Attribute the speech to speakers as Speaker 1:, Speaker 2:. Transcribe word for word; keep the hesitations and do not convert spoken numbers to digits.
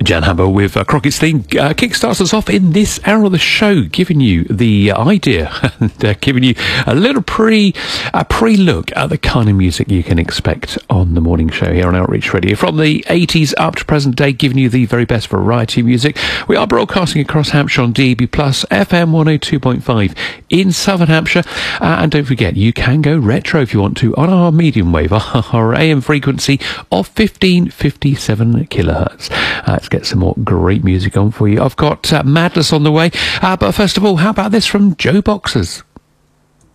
Speaker 1: Jan Hammer with uh, Crockett's theme uh, kickstarts us off in this hour of the show, giving you the idea and uh, giving you a little pre a pre look at the kind of music you can expect on the morning show here on Outreach Radio. From the eighties up to present day, giving you the very best variety music. We are broadcasting across Hampshire on D A B plus, F M one oh two point five in Southern Hampshire. Uh, and don't forget, you can go retro if you want to on our medium wave, our A M frequency of fifteen fifty-seven kilohertz. Uh, let's get some more great music on for you. I've got uh, Madness on the way. Uh, but first of all, how about this from Joe Boxers?